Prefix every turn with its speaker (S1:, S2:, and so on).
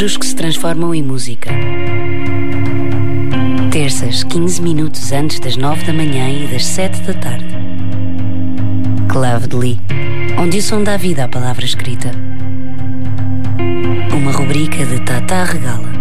S1: Livros que se transformam em música. Terças, 15 minutos antes das 9 da manhã e das 7 da tarde. Lovedly, onde o som dá vida à palavra escrita. Uma rubrica de Tata Regala.